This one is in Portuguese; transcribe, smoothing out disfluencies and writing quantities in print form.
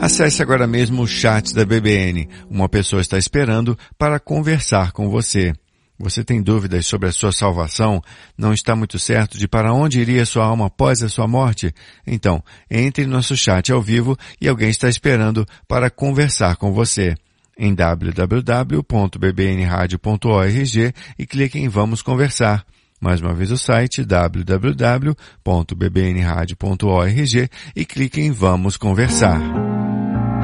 Acesse agora mesmo o chat da BBN. Uma pessoa está esperando para conversar com você. Você tem dúvidas sobre a sua salvação? Não está muito certo de para onde iria sua alma após a sua morte? Então, entre em nosso chat ao vivo e alguém está esperando para conversar com você. Em www.bbnradio.org e clique em Vamos Conversar. Mais uma vez o site www.bbnradio.org e clique em Vamos Conversar.